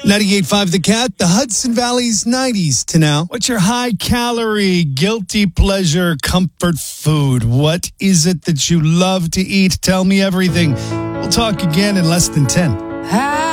98.5 The Cat, the Hudson Valley's 90s to now. What's your high-calorie, guilty pleasure comfort food? What is it that you love to eat? Tell me everything. We'll talk again in less than 10.